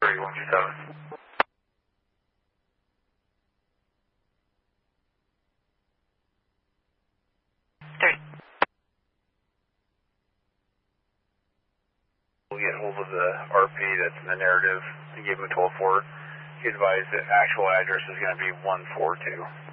3127. We'll get hold of the RP that's in the narrative and give him a 12-4. He advised that actual address is going to be 142.